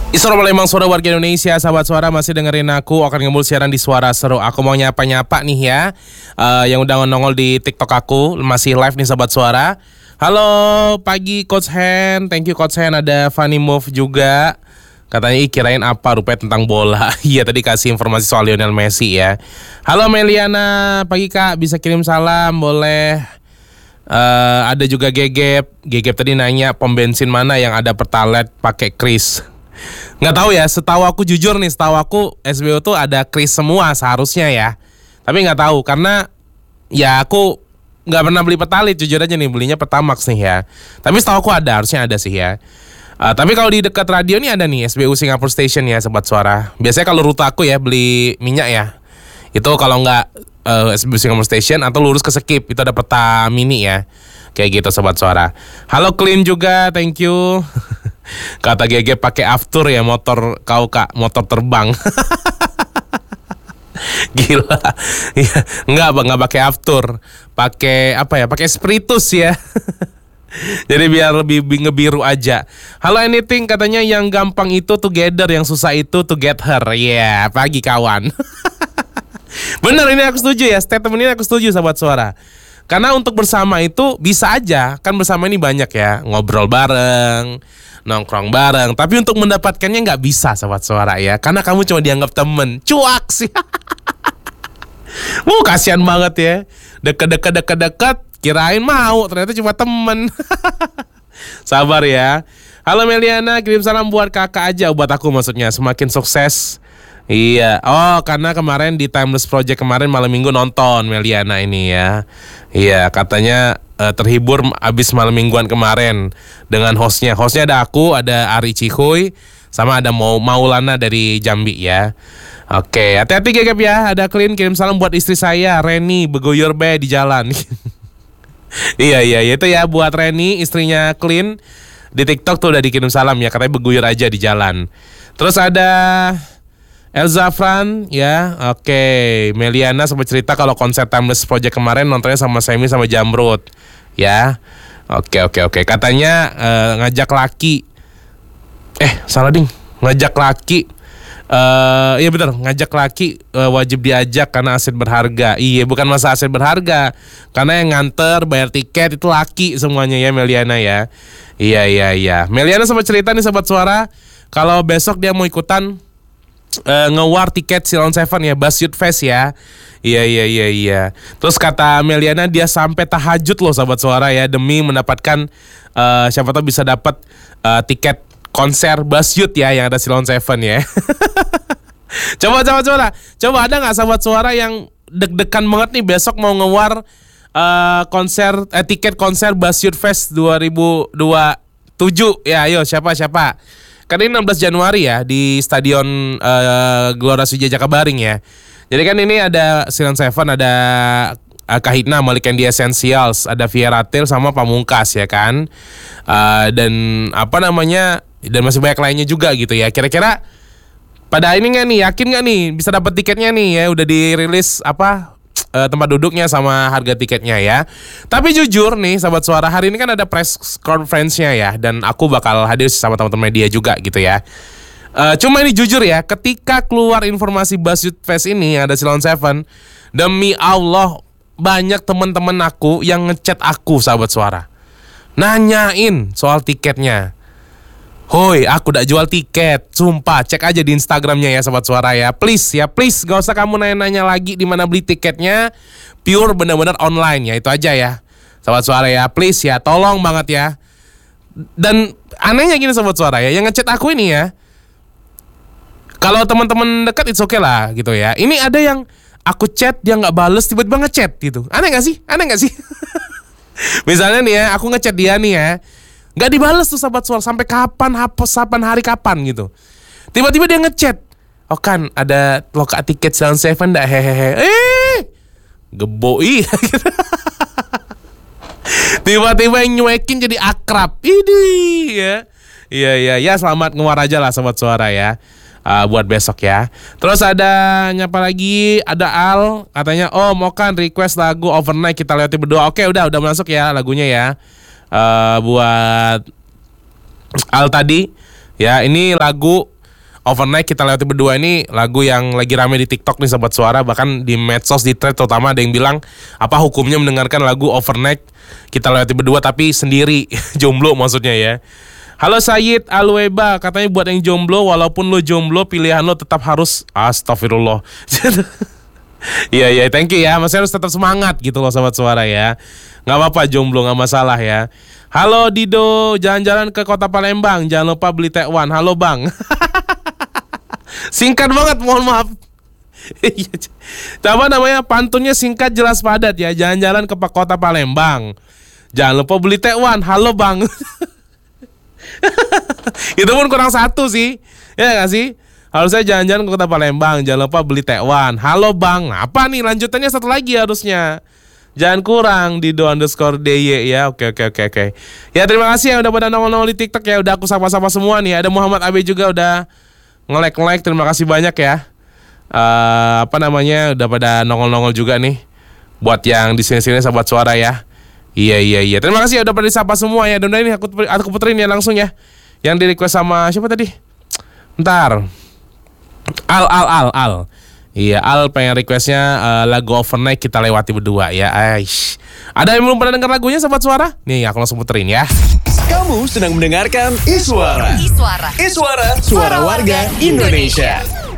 Isra Palembang, suara warga Indonesia, sahabat suara masih dengerin aku akan ngemul siaran di Suara Seru. Aku mau nyapa-nyapa nih ya, yang udah nongol di TikTok aku masih live nih sahabat suara. Halo pagi Coach Hen, thank you Coach Hen. Ada Funny Move juga, katanya kirain apa rupanya tentang bola. Iya tadi kasih informasi soal Lionel Messi ya. Halo Meliana, pagi Kak, bisa kirim salam boleh. Ada juga Gegep tadi nanya pom bensin mana yang ada pertalite pakai kris. Nggak tahu ya, setahu aku jujur nih, setahu aku SBO tuh ada kris semua seharusnya ya. Tapi nggak tahu karena ya aku nggak pernah beli pertalite, jujur aja nih, belinya Pertamax nih ya. Tapi setahu aku ada, harusnya ada sih ya. Tapi kalau di dekat radio nih ada nih SBU Singapore Station ya sobat suara. Biasanya kalau rute aku ya beli minyak ya, itu kalau nggak SBU Singapore Station atau lurus ke Skip itu ada Pertamini ya. Kayak gitu sobat suara. Halo Clean juga, thank you. Kata GG pakai aftur ya motor kau Kak, motor terbang. Gila. Ya, enggak pakai aftur. Pakai apa ya? Pakai spiritus ya. Jadi biar lebih ngebiru aja. Halo Anything, katanya yang gampang itu together, yang susah itu to get her. Ya, pagi kawan. Bener, ini aku setuju ya. Statement ini aku setuju sahabat suara. Karena untuk bersama itu bisa aja, kan bersama ini banyak ya, ngobrol bareng, nongkrong bareng. Tapi untuk mendapatkannya nggak bisa sahabat suara ya, karena kamu cuma dianggap temen. Cuak sih. Kasihan banget ya. Deket, kirain mau, ternyata cuma temen. Sabar ya. Halo Meliana, kirim salam buat kakak aja, buat aku maksudnya, semakin sukses. Iya, karena kemarin di Timeless Project kemarin malam minggu nonton Meliana ini ya. Iya, katanya terhibur abis malam mingguan kemarin dengan hostnya. Hostnya ada aku, ada Ari Cihuy, sama ada Maulana dari Jambi ya. Oke, hati-hati Gegep ya. Ada Clean, kirim salam buat istri saya, Reni, begoyor be di jalan. Iya, itu ya buat Reni, istrinya Clean. Di TikTok tuh udah dikirim salam ya, katanya beguyur aja di jalan. Terus ada Elza Fran ya, oke. Meliana sempat cerita kalau konser Timeless Project kemarin nontonnya sama Semi sama Jamrut ya. Oke. Katanya ngajak laki. Salah ding. Ngajak laki. Iya benar, ngajak laki wajib diajak karena aset berharga. Iya, bukan masa aset berharga. Karena yang nganter, bayar tiket itu laki semuanya ya Meliana ya. Iya. Meliana sempat cerita nih sobat suara, kalau besok dia mau ikutan ngewar tiket Silon Seven ya, Bass Youth Fest ya. Iya. Terus kata Meliana dia sampai tahajud loh sahabat suara ya, demi mendapatkan siapa tahu bisa dapat tiket konser Bass Youth ya yang ada Silon Seven ya. Coba ada nggak sahabat suara yang deg-degan banget nih besok mau ngewar tiket konser Bass Youth Fest 2027 ya? Ayo siapa? Karena ini 16 Januari ya di Stadion Gelora Sriwijaya Jakabaring ya. Jadi kan ini ada Silon Seven, ada Kahitna, Malik and the Essentials, ada Viera Tail sama Pamungkas ya kan. Dan dan masih banyak lainnya juga gitu ya. Kira-kira pada ini nggak nih, yakin nggak nih bisa dapat tiketnya nih ya? Udah dirilis tempat duduknya sama harga tiketnya ya. Tapi jujur nih sahabat suara, hari ini kan ada press conference-nya ya, dan aku bakal hadir sama teman-teman media juga gitu ya. Cuma ini jujur ya, ketika keluar informasi Bass Youth Fest ini yang ada Silon Seven, demi Allah banyak teman-teman aku yang ngechat aku sahabat suara, nanyain soal tiketnya. Hoi, aku udah jual tiket, sumpah. Cek aja di Instagramnya ya sobat suara ya. Please, gak usah kamu nanya-nanya lagi di mana beli tiketnya. Pure benar-benar online ya, itu aja ya sobat suara ya. Please ya, tolong banget ya. Dan anehnya gini sobat suara ya, yang ngechat aku ini ya, kalau teman-teman dekat it's okay lah gitu ya. Ini ada yang aku chat dia nggak bales, tiba-tiba ngechat gitu. Aneh nggak sih? Misalnya nih ya, aku ngechat dia nih ya, nggak dibales tuh sahabat suara sampai kapan, hari kapan gitu. Tiba-tiba dia ngechat, kan ada loka tiket Silon Seven dah, hehehe. Geboi. Tiba-tiba yang nyuekin jadi akrab. Ini ya. Iya, selamat ngewar aja lah sobat suara ya. Buat besok ya. Terus ada nyapa lagi, ada Al katanya, mau kan request lagu Overnight kita lewati berdua. Oke, udah masuk ya lagunya ya. Buat Al tadi ya, ini lagu Overnight kita lewati berdua ini lagu yang lagi rame di TikTok nih Sobat Suara. Bahkan di medsos, di thread terutama ada yang bilang apa hukumnya mendengarkan lagu Overnight kita lewati berdua tapi sendiri. Jomblo maksudnya ya. Halo Sayyid Alweba, katanya buat yang jomblo, walaupun lo jomblo pilihan lo tetap harus astagfirullah. Iya, thank you ya. Masih harus tetap semangat gitu loh Sobat Suara ya. Gak apa-apa jomblo, gak masalah ya. Halo Dido, jalan-jalan ke kota Palembang, jangan lupa beli tekwan. Halo Bang. Singkat banget, mohon maaf. Apa namanya, pantunnya singkat jelas padat ya. Jalan-jalan ke kota Palembang, jangan lupa beli tekwan. Halo Bang. Itu pun kurang satu sih, ya gak sih? Harusnya jalan-jalan ke kota Palembang, jangan lupa beli tekwan. Halo Bang. Apa nih lanjutannya satu lagi harusnya? Jangan kurang di _dy ya. Oke. Ya terima kasih yang udah pada nongol-nongol di TikTok ya. Udah aku sapa-sapa semua nih. Ada Muhammad Abe juga udah nge-like. Terima kasih banyak ya. Apa namanya, udah pada nongol-nongol juga nih. Buat yang di sini-sini Sobat Suara ya. Iya. Terima kasih ya udah pada disapa semua ya. Dan ini aku puterin ya langsung ya. Yang di request sama siapa tadi? Bentar. Al. Iya, Al pengen requestnya lagu Overnight kita lewati berdua ya. Aish. Ada yang belum pernah dengar lagunya Sobat Suara? Nih aku langsung puterin ya. Kamu sedang mendengarkan Iswara. Suara warga Indonesia.